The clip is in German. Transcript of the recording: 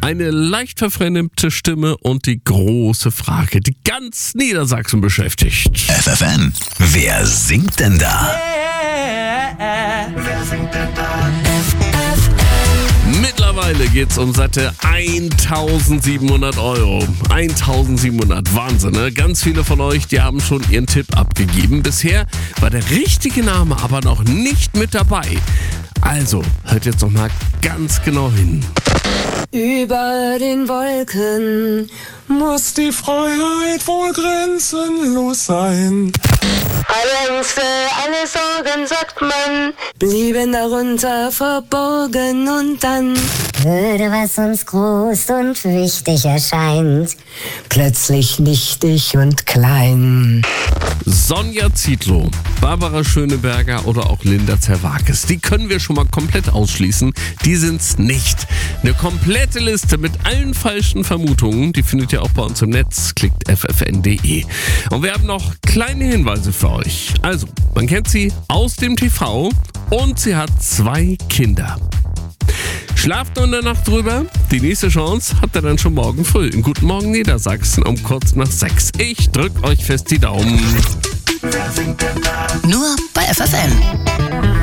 Eine leicht verfremdete Stimme und die große Frage, die ganz Niedersachsen beschäftigt. FFN, wer singt denn da? Mittlerweile geht's um satte 1.700 Euro. 1.700, Wahnsinn, ne? Ganz viele von euch, die haben schon ihren Tipp abgegeben. Bisher war der richtige Name aber noch nicht mit dabei. Also, hört jetzt noch mal ganz genau hin. Über den Wolken muss die Freiheit wohl grenzenlos sein. alle Ängste, alle Sorgen, sagt man, blieben darunter verborgen und dann würde, was uns groß und wichtig erscheint, plötzlich nichtig und klein. Sonja Zietlow, Barbara Schöneberger oder auch Linda Zerwakis, die können wir schon mal komplett ausschließen. Die sind's nicht. Eine komplette Liste mit allen falschen Vermutungen, die findet ihr auch bei uns im Netz. Klickt ffn.de. Und wir haben noch kleine Hinweise für euch. Also, man kennt sie aus dem TV und sie hat 2 Kinder. Schlaft nur in der Nacht drüber. Die nächste Chance habt ihr dann schon morgen früh. Einen guten Morgen Niedersachsen um kurz nach 6. Ich drück euch fest die Daumen. Nur bei FFN.